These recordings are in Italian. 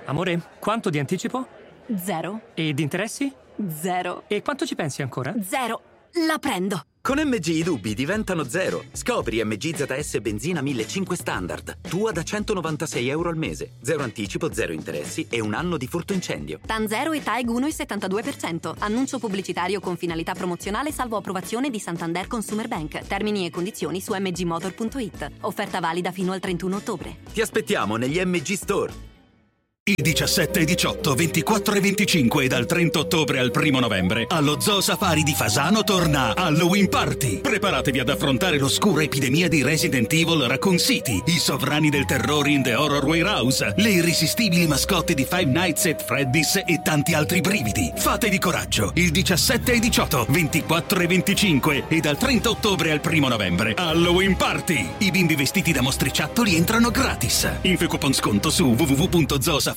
Amore, quanto di anticipo? 0. E di interessi? 0. E quanto ci pensi ancora? 0. La prendo. Con MG i dubbi diventano zero. Scopri MG ZS Benzina 1500 Standard. Tua da €196 al mese. Zero anticipo, zero interessi e un anno di furto incendio. TAN 0 e TAEG 1,72%. Annuncio pubblicitario con finalità promozionale salvo approvazione di Santander Consumer Bank. Termini e condizioni su mgmotor.it. Offerta valida fino al 31 ottobre. Ti aspettiamo negli MG Store. Il 17 e 18, 24 e 25 e dal 30 ottobre al 1 novembre allo Zoo Safari di Fasano torna Halloween Party. Preparatevi ad affrontare l'oscura epidemia di Resident Evil Raccoon City, i sovrani del terrore in The Horror Warehouse, le irresistibili mascotte di Five Nights at Freddy's e tanti altri brividi. Fatevi coraggio, il 17 e 18, 24 e 25 e dal 30 ottobre al 1 novembre Halloween Party. I bimbi vestiti da mostriciattoli entrano gratis. Info e coupon sconto su www.zoosafari.it.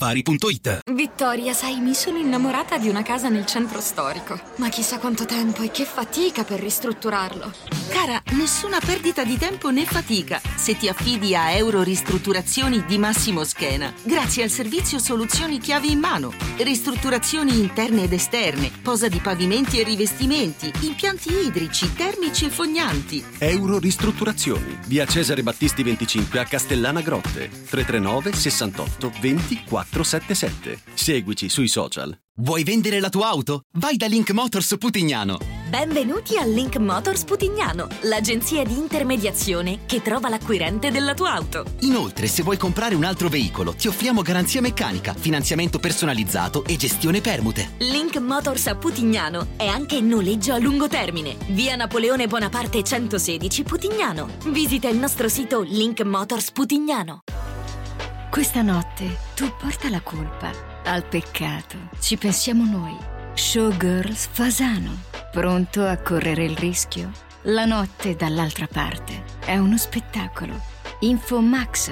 Vittoria, sai, mi sono innamorata di una casa nel centro storico. Ma chissà quanto tempo e che fatica per ristrutturarlo. Cara, nessuna perdita di tempo né fatica se ti affidi a Euro Ristrutturazioni di Massimo Schena. Grazie al servizio Soluzioni Chiavi in Mano. Ristrutturazioni interne ed esterne, posa di pavimenti e rivestimenti, impianti idrici, termici e fognanti. Euro Ristrutturazioni, via Cesare Battisti 25 a Castellana Grotte, 339 68 20 477. Seguici sui social. Vuoi vendere la tua auto? Vai da Link Motors Putignano. Benvenuti a Link Motors Putignano, l'agenzia di intermediazione che trova l'acquirente della tua auto. Inoltre, se vuoi comprare un altro veicolo, ti offriamo garanzia meccanica, finanziamento personalizzato e gestione permute. Link Motors a Putignano è anche noleggio a lungo termine. Via Napoleone Bonaparte 116 Putignano. Visita il nostro sito Link Motors Putignano. Questa notte tu porta la colpa al peccato. Ci pensiamo noi. Showgirls Fasano. Pronto a correre il rischio? La notte dall'altra parte è uno spettacolo. Info Max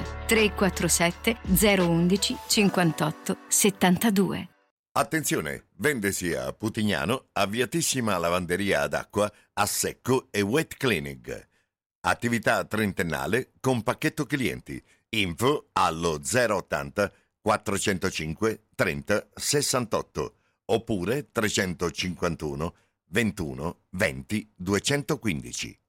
347 011 58 72. Attenzione, vendesi a Putignano avviatissima lavanderia ad acqua, a secco e wet cleaning. Attività trentennale con pacchetto clienti. Info allo 080 405 30 68 oppure 351 21 20 215.